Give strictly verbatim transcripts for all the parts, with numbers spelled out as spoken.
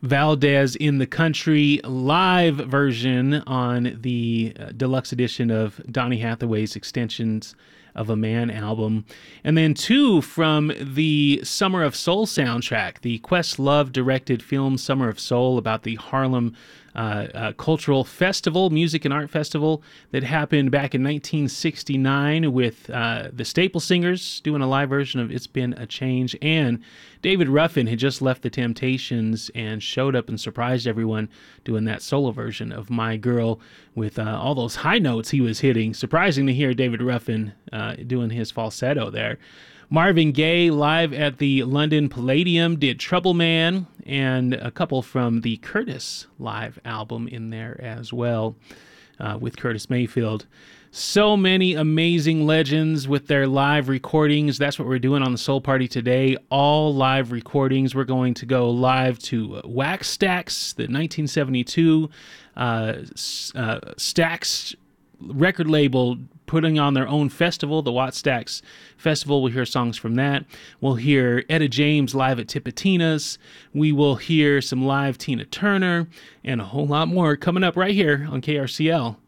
Valdez in the Country live version on the uh, deluxe edition of Donny Hathaway's Extensions of a Man album. And then two from the Summer of Soul soundtrack, the Questlove directed film Summer of Soul, about the Harlem uh, uh, Cultural Festival, Music and Art Festival, that happened back in nineteen sixty-nine with uh, the Staple Singers doing a live version of It's Been a Change. And David Ruffin had just left the Temptations and showed up and surprised everyone doing that solo version of My Girl with uh, all those high notes he was hitting. Surprising to hear David Ruffin uh, doing his falsetto there. Marvin Gaye live at the London Palladium did Trouble Man, and a couple from the Curtis live album in there as well uh, with Curtis Mayfield. So many amazing legends with their live recordings. That's what we're doing on the Soul Party today. All live recordings. We're going to go live to Wax Stax, the nineteen seventy-two uh, uh, Stax record label putting on their own festival, the Watt Stax Festival. We'll hear songs from that. We'll hear Etta James live at Tipitina's. We will hear some live Tina Turner and a whole lot more coming up right here on K R C L.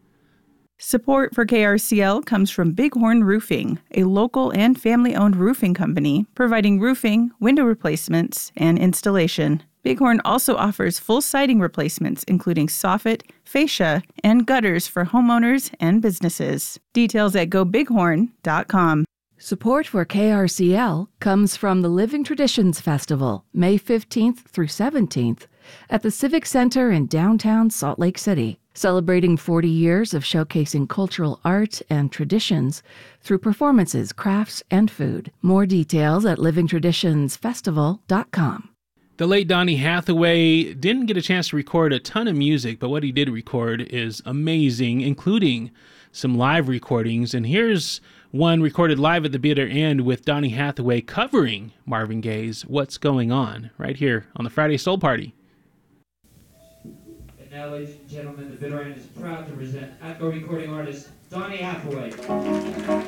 Support for K R C L comes from Bighorn Roofing, a local and family-owned roofing company providing roofing, window replacements, and installation. Bighorn also offers full siding replacements, including soffit, fascia, and gutters for homeowners and businesses. Details at go bighorn dot com. Support for K R C L comes from the Living Traditions Festival, May fifteenth through seventeenth, at the Civic Center in downtown Salt Lake City, celebrating forty years of showcasing cultural art and traditions through performances, crafts, and food. More details at living traditions festival dot com. The late Donny Hathaway didn't get a chance to record a ton of music, but what he did record is amazing, including some live recordings. And here's one recorded live at the bitter end with Donny Hathaway covering Marvin Gaye's What's Going On, right here on the Friday Soul Party. And now, ladies and gentlemen, the bitter end is proud to present Atco recording artist Donny Hathaway.